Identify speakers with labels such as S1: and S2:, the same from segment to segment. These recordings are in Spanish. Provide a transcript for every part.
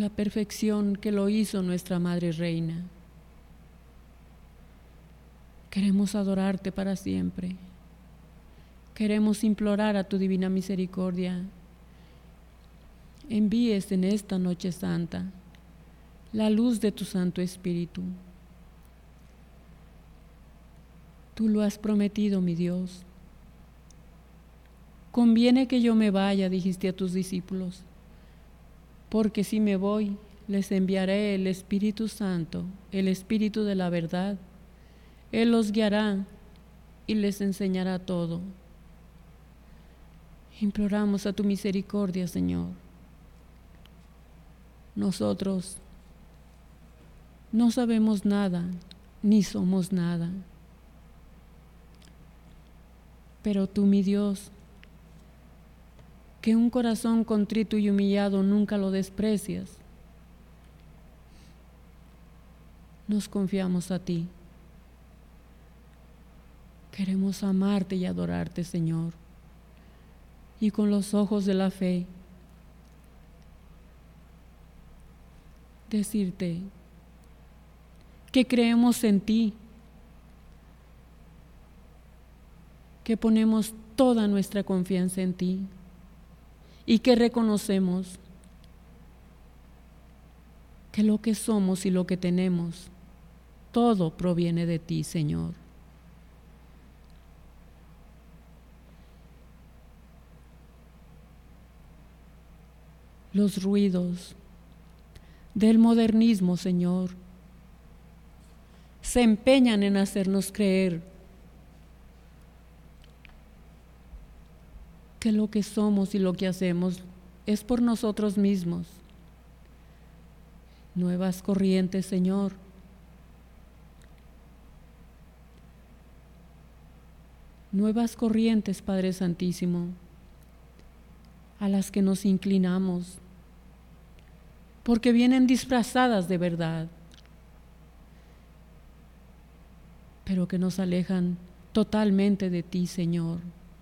S1: la perfección que lo hizo nuestra Madre Reina. Queremos adorarte para siempre. Queremos implorar a tu divina misericordia. Envíes en esta noche santa la luz de tu Santo Espíritu. Tú lo has prometido, mi Dios. Conviene que yo me vaya, dijiste a tus discípulos, porque si me voy, les enviaré el Espíritu Santo, el Espíritu de la verdad. Él los guiará y les enseñará todo. Imploramos a tu misericordia, Señor. Nosotros no sabemos nada, ni somos nada. Pero tú, mi Dios, que un corazón contrito y humillado nunca lo desprecias, nos confiamos a ti. Queremos amarte y adorarte, Señor, y con los ojos de la fe decirte que creemos en ti, que ponemos toda nuestra confianza en ti y que reconocemos que lo que somos y lo que tenemos, todo proviene de ti, Señor. Los ruidos del modernismo, Señor, se empeñan en hacernos creer que lo que somos y lo que hacemos es por nosotros mismos. Nuevas corrientes, Señor. Nuevas corrientes, Padre Santísimo, a las que nos inclinamos, porque vienen disfrazadas de verdad, pero que nos alejan totalmente de ti, Señor.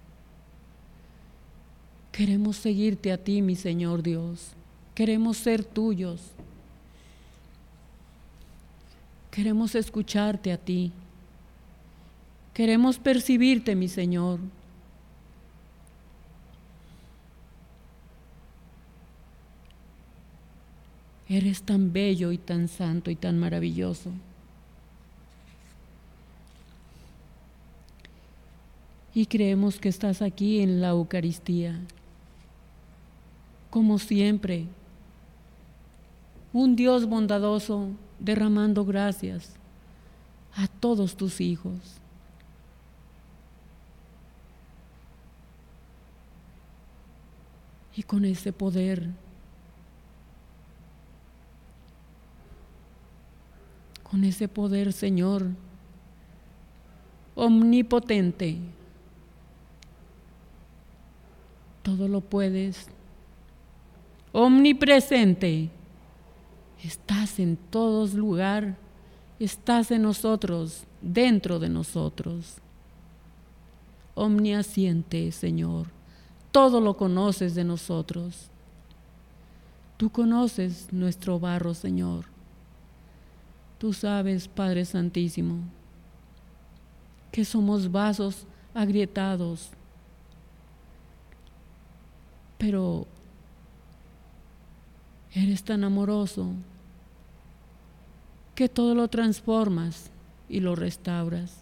S1: Queremos seguirte a ti, mi Señor Dios. Queremos ser tuyos. Queremos escucharte a ti. Queremos percibirte, mi Señor. Eres tan bello y tan santo y tan maravilloso. Y creemos que estás aquí en la Eucaristía, como siempre, un Dios bondadoso derramando gracias a todos tus hijos. Y con ese poder, Señor, omnipotente, todo lo puedes, omnipresente, estás en todos lugares, estás en nosotros, dentro de nosotros. Omnisciente, Señor, todo lo conoces de nosotros. Tú conoces nuestro barro, Señor. Tú sabes, Padre Santísimo, que somos vasos agrietados, pero eres tan amoroso que todo lo transformas y lo restauras.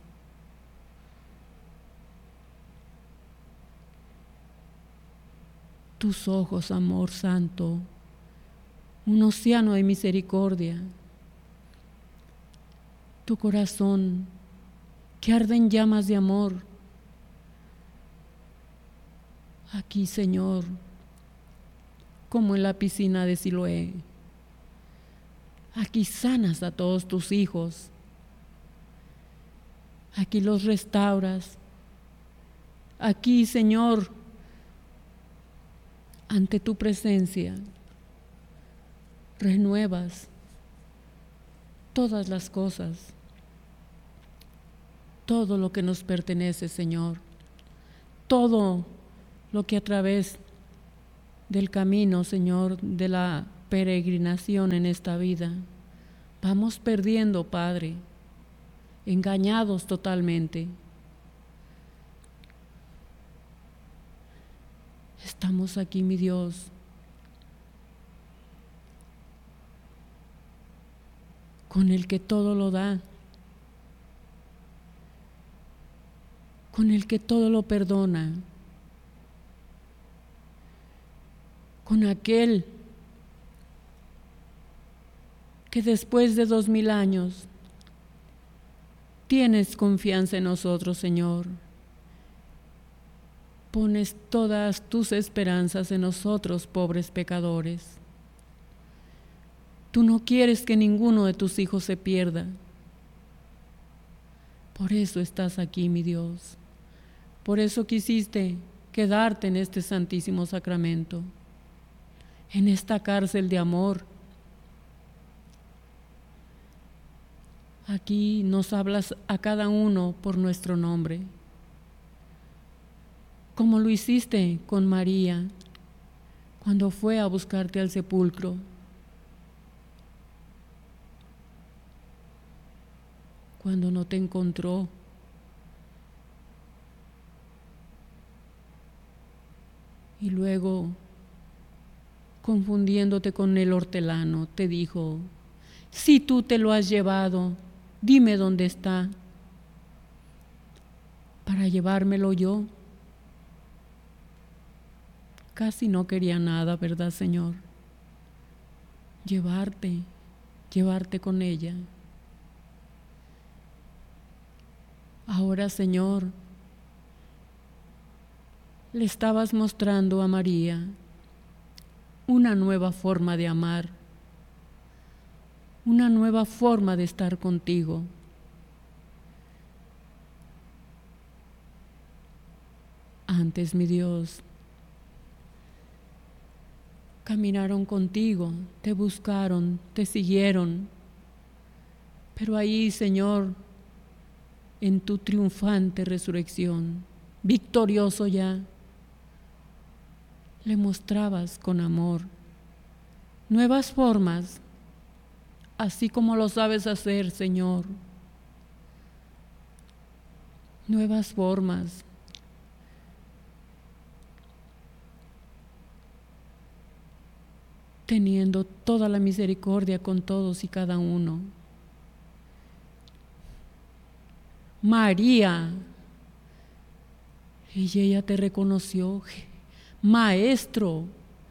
S1: Tus ojos, amor santo, un océano de misericordia. Tu corazón, que arde en llamas de amor. Aquí, Señor, como en la piscina de Siloé. Aquí sanas a todos tus hijos. Aquí los restauras. Aquí, Señor, ante tu presencia, renuevas todas las cosas, todo lo que nos pertenece, Señor, todo lo que a través del camino, Señor, de la peregrinación en esta vida. Vamos perdiendo, Padre, engañados totalmente. Estamos aquí, mi Dios, con el que todo lo da, con el que todo lo perdona, con aquel que después de 2000 años tienes confianza en nosotros, Señor. Pones todas tus esperanzas en nosotros, pobres pecadores. Tú no quieres que ninguno de tus hijos se pierda. Por eso estás aquí, mi Dios. Por eso quisiste quedarte en este santísimo sacramento, en esta cárcel de amor. Aquí nos hablas a cada uno por nuestro nombre, como lo hiciste con María cuando fue a buscarte al sepulcro. Cuando no te encontró. Y luego, confundiéndote con el hortelano, te dijo: si tú te lo has llevado, dime dónde está, para llevármelo yo. Casi no quería nada, ¿verdad, Señor? Llevarte con ella. Ahora, Señor, le estabas mostrando a María una nueva forma de amar, una nueva forma de estar contigo. Antes, mi Dios, caminaron contigo, te buscaron, te siguieron, pero ahí, Señor, en tu triunfante resurrección, victorioso ya, le mostrabas con amor nuevas formas, así como lo sabes hacer, Señor. Nuevas formas. Teniendo toda la misericordia con todos y cada uno. María, y ella te reconoció, Maestro.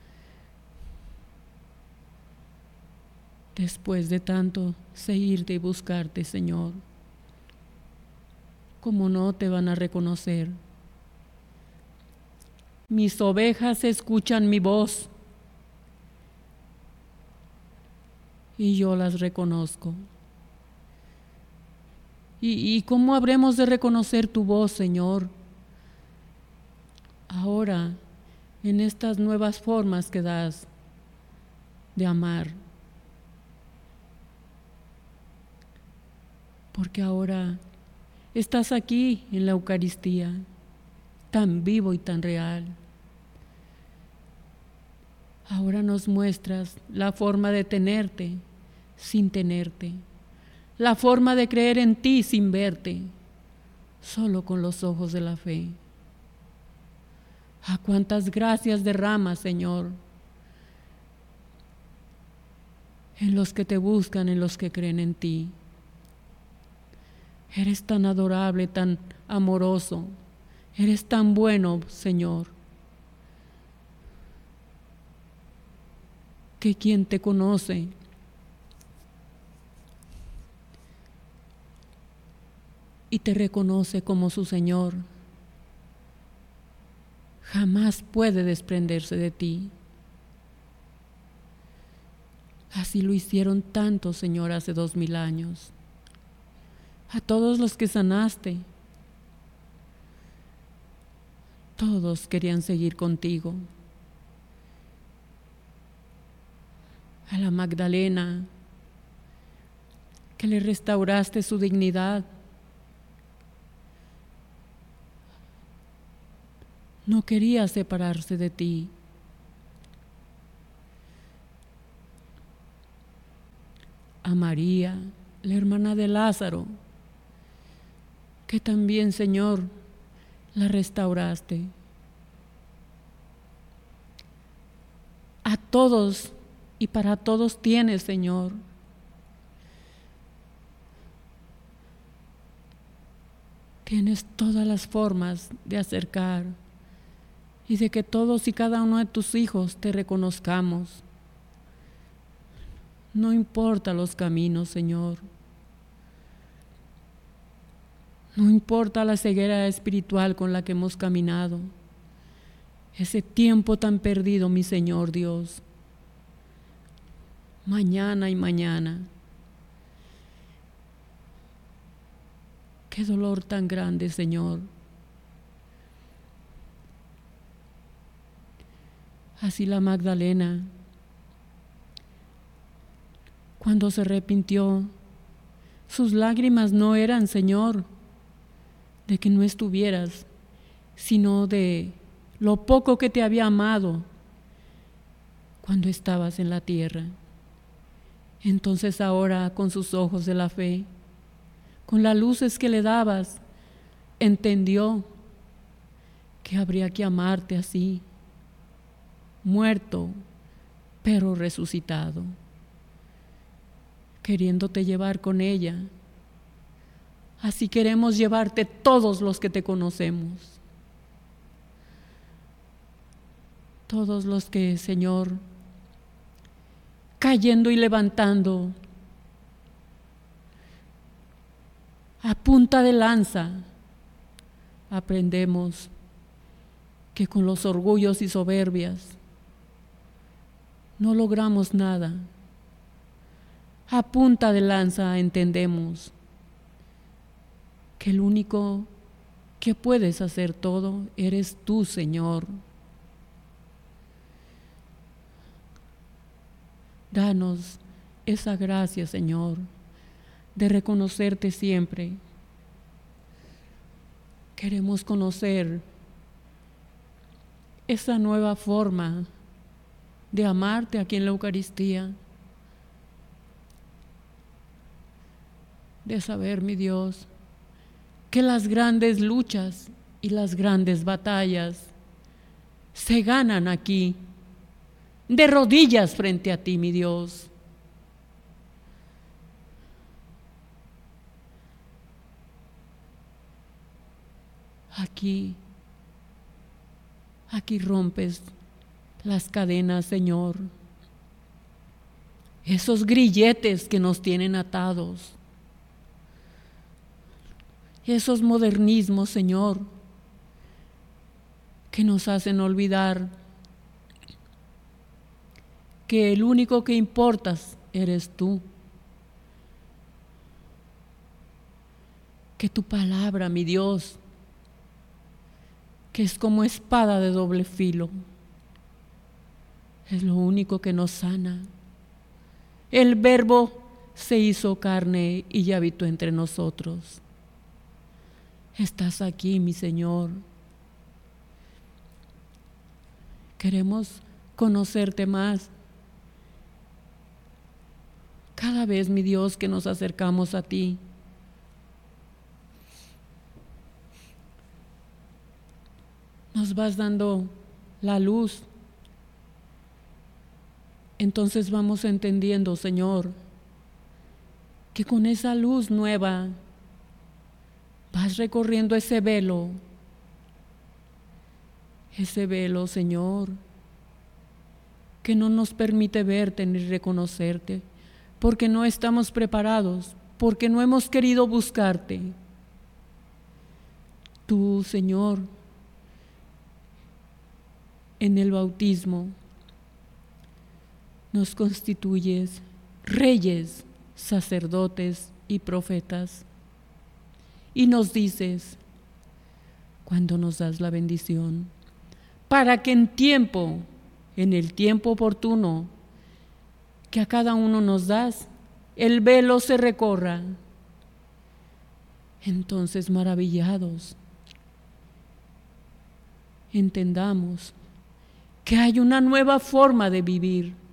S1: Después de tanto seguirte y buscarte, Señor, ¿cómo no te van a reconocer? Mis ovejas escuchan mi voz y yo las reconozco. ¿Y cómo habremos de reconocer tu voz, Señor? Ahora, en estas nuevas formas que das de amar. Porque ahora estás aquí en la Eucaristía, tan vivo y tan real. Ahora nos muestras la forma de tenerte sin tenerte, la forma de creer en ti sin verte, solo con los ojos de la fe. ¡Ah, cuántas gracias derramas, Señor, en los que te buscan, en los que creen en ti! Eres tan adorable, tan amoroso, eres tan bueno, Señor, que quien te conoce y te reconoce como su Señor, jamás puede desprenderse de ti. Así lo hicieron tantos, Señor, hace 2000 años. A todos los que sanaste, todos querían seguir contigo. A la Magdalena, que le restauraste su dignidad, no quería separarse de ti. a María, la hermana de Lázaro, que también, Señor, la restauraste. A todos y para todos tienes, Señor. Tienes todas las formas de acercar y de que todos y cada uno de tus hijos te reconozcamos. No importa los caminos, Señor. No importa la ceguera espiritual con la que hemos caminado. Ese tiempo tan perdido, mi Señor Dios. Mañana y mañana. Qué dolor tan grande, Señor. Así la Magdalena, cuando se arrepintió, sus lágrimas no eran, Señor, de que no estuvieras, sino de lo poco que te había amado cuando estabas en la tierra. Entonces ahora, con sus ojos de la fe, con las luces que le dabas, entendió que habría que amarte así, muerto, pero resucitado, queriéndote llevar con ella. Así queremos llevarte todos los que te conocemos. Todos los que, Señor, cayendo y levantando, a punta de lanza, aprendemos que con los orgullos y soberbias no logramos nada. A punta de lanza entendemos que el único que puedes hacer todo eres tú, Señor. Danos esa gracia, Señor, de reconocerte siempre. Queremos conocer esa nueva forma de amarte aquí en la Eucaristía, de saber, mi Dios, que las grandes luchas y las grandes batallas se ganan aquí, de rodillas frente a ti, mi Dios. Aquí rompes las cadenas, Señor, esos grilletes que nos tienen atados, esos modernismos, Señor, que nos hacen olvidar que el único que importas eres tú, que tu palabra, mi Dios, que es como espada de doble filo, es lo único que nos sana. El Verbo se hizo carne y ya habitó entre nosotros. Estás aquí, mi Señor. Queremos conocerte más. Cada vez, mi Dios, que nos acercamos a ti, nos vas dando la luz. Entonces vamos entendiendo, Señor, que con esa luz nueva vas recorriendo ese velo, Señor, que no nos permite verte ni reconocerte, porque no estamos preparados, porque no hemos querido buscarte. Tú, Señor, en el bautismo nos constituyes reyes, sacerdotes y profetas. Y nos dices, cuando nos das la bendición, para que en el tiempo oportuno que a cada uno nos das, el velo se recorra. Entonces, maravillados, entendamos que hay una nueva forma de vivir,